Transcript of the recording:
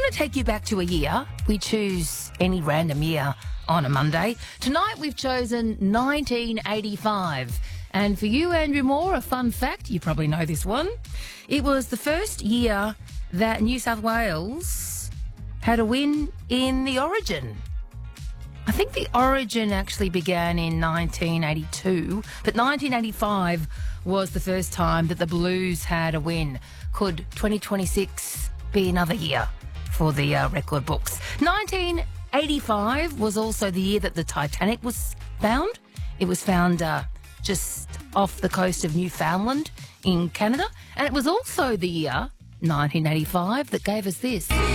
going to take you back to a year. We choose any random year on a Monday. Tonight we've chosen 1985. And for you, Andrew Moore, a fun fact, you probably know this one. It was the first year that New South Wales had a win in the Origin. I think the Origin actually began in 1982, but 1985 was the first time that the Blues had a win. Could 2026 be another year for the record books? 1985 was also the year that the Titanic was found. It was found just off the coast of Newfoundland in Canada. And it was also the year, 1985, that gave us this.